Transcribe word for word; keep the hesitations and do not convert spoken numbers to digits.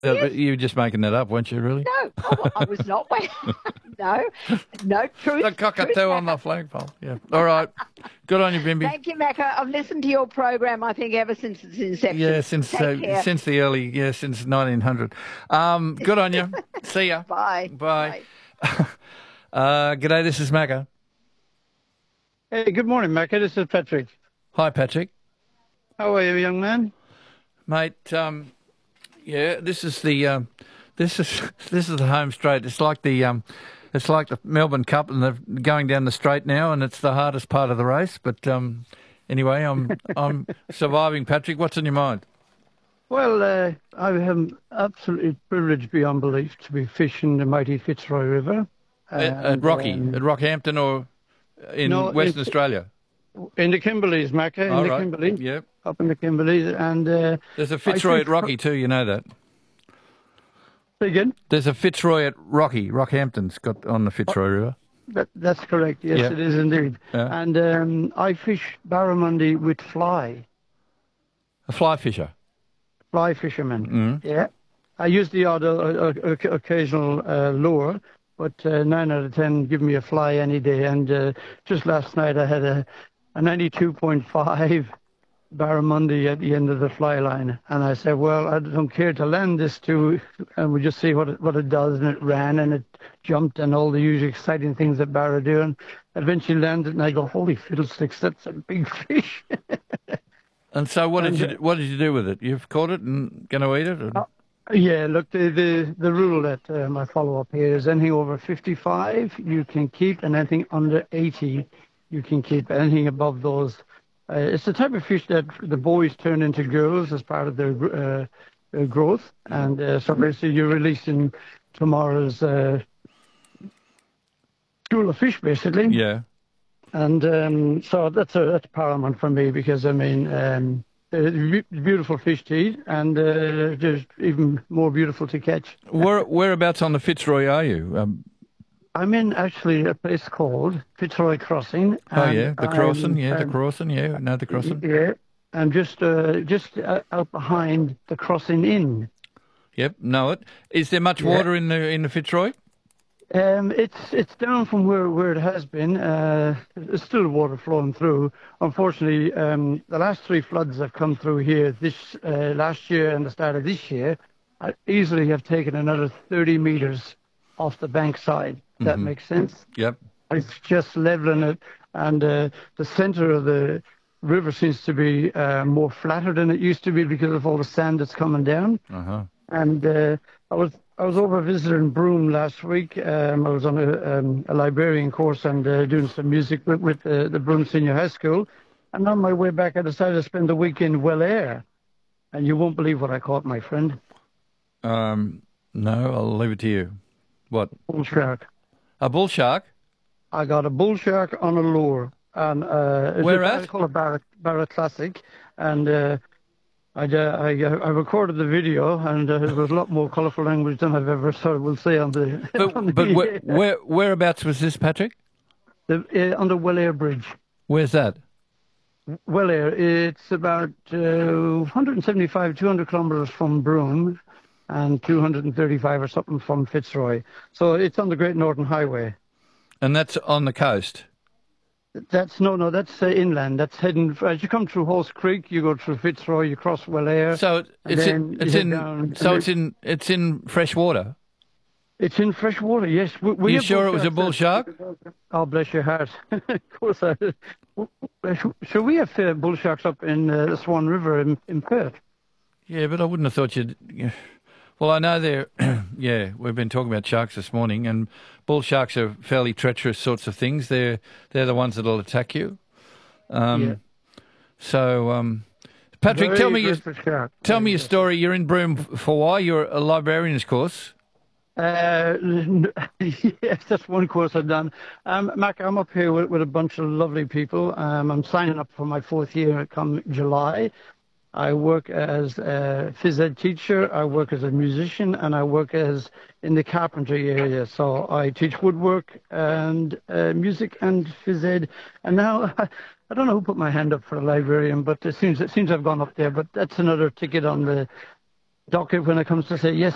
Uh, Yes. but you were just making that up, weren't you, really? No, oh, I was not. Wait, no, no truth. The truth, cockatoo on the Macca. flagpole. Yeah. All right. Good on you, Bimby. Thank you, Macca. I've listened to your program, I think, ever since its Yeah, inception. since Take uh, care. since the early, yeah, since nineteen hundred. Um, good on you. See ya. Bye. Bye. Bye. Uh, g'day, this is Macca. Hey, good morning, Macca. This is Patrick. Hi, Patrick. How are you, young man? Mate, um, yeah, this is the um, this is this is the home straight. It's like the um, it's like the Melbourne Cup, and they're going down the straight now, and it's the hardest part of the race. But um, anyway, I'm I'm surviving. Patrick, what's on your mind? Well, uh, I am absolutely privileged beyond belief to be fishing the mighty Fitzroy River. At, at And, Rocky, um, at Rockhampton, or in no, Western it's- Australia? in the Kimberleys, Macca, in All the right. Kimberleys, Yep. up in the Kimberleys. And uh, There's a Fitzroy think at Rocky too. You know that. again, There's a Fitzroy at Rocky. Rockhampton's got on the Fitzroy River. that, that's correct. Yes, Yeah. it is indeed. Yeah. And um, I fish barramundi with fly, A fly fisher. fly fisherman. Mm. Yeah. I use the odd uh, uh, uh, occasional uh, lure, but uh, nine out of ten give me a fly any day. And uh, just last night I had a, a ninety-two point five barramundi at the end of the fly line. And I said, well, I don't care to land this to, and we just see what it, what it does. And it ran and it jumped and all the usual exciting things that barra do. And eventually landed and I go, holy fiddlesticks, that's a big fish. And so, what did And, you what did you do with it? You've caught it and going to eat it? Or? Yeah, look, the the, the rule that um, I follow up here is anything over fifty-five you can keep, and anything under eighty you can keep. Anything above those, uh, it's the type of fish that the boys turn into girls as part of their uh, uh, growth, and uh, so basically you're releasing tomorrow's uh, school of fish, basically. Yeah. And um, so that's a, that's paramount for me because I mean. Um, Uh, be- beautiful fish to eat, and uh, just even more beautiful to catch. Where whereabouts on the Fitzroy are you? Um, I'm in actually a place called Fitzroy Crossing. oh and yeah, the I'm, crossing. Yeah, the um, crossing. Yeah, no, the crossing. Yeah, I'm just uh, just uh, out behind the Crossing Inn. Yep, know it. Is there much Yeah. water in the in the Fitzroy? Um, it's it's down from where, where it has been. Uh, there's still water flowing through. Unfortunately, um, the last three floods have come through here this uh, last year and the start of this year. I easily have taken another thirty meters off the bank side. If That Mhm. makes sense. Yep. It's just leveling it, and uh, the center of the river seems to be uh, more flatter than it used to be because of all the sand that's coming down. Uh huh. And uh, I was I was over visiting Broome last week. Um, I was on a, um, a librarian course and uh, doing some music with, with uh, the Broome Senior High School. And on my way back, I decided to spend the week in Welair. And you won't believe what I caught, my friend. Um, no, I'll leave it to you. What? Bull shark. A bull shark? I got a bull shark on a lure. And uh, it's Where a, at? I call it Barra, Barra Classic. And uh, I, uh, I, uh, I recorded the video, and uh, it was a lot more colourful language than I've ever heard, we'll say, on the... on But the, but where, where whereabouts was this, Patrick? the, uh, on the Welair Bridge. Where's that? Welair, it's about uh, one hundred seventy-five, two hundred kilometres from Broome, and two hundred thirty-five or something from Fitzroy. So it's on the Great Northern Highway. And that's on the coast. That's no, no, that's uh, inland. That's heading as you come through Horse Creek, you go through Fitzroy, you cross Welair. So it- and it's then in, you it's head in down, so and it's in it's in fresh water. It's in fresh water, yes. We, we You have sure bull it was a bull sharks. shark? Oh, bless your heart. Of course I did. So we have uh, bull sharks up in uh, the Swan River in, in Perth. Yeah, but I wouldn't have thought you'd. yeah. Well, I know they're. Yeah, we've been talking about sharks this morning, and bull sharks are fairly treacherous sorts of things. They're they're the ones that'll attack you. Um, Yeah. So, um, Patrick, Very tell me your aggressive shark. tell Very me your aggressive. story. You're in Broome f- for why? You're a librarian's course. Uh, yes, that's one course I've done. Um, Mac, I'm up here with, with a bunch of lovely people. Um, I'm signing up for my fourth year come July. I work as a phys ed teacher, I work as a musician, and I work as in the carpentry area. So I teach woodwork and uh, music and phys ed. And now, I don't know who put my hand up for a librarian, but it seems, it seems I've gone up there. But that's another ticket on the docket when it comes to say, yes,